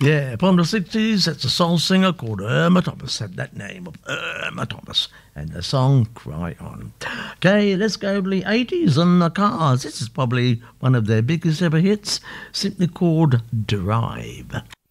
Yeah, from the 60s, it's a soul singer called Irma Thomas, had that name of Irma Thomas, and the song Cry On. Okay, let's go to the 80s and the Cars. This is probably one of their biggest ever hits, simply called Drive.